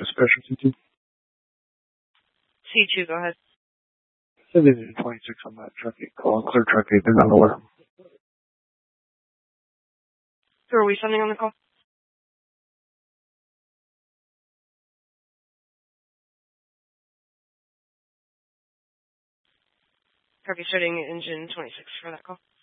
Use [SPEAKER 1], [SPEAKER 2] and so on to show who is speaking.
[SPEAKER 1] Discussion C2.
[SPEAKER 2] C2, go ahead.
[SPEAKER 1] 726 on that truck 8 call. Clear truck 8, they're not over.
[SPEAKER 2] Who are we sending on the call? Copy, starting engine 26 for that call.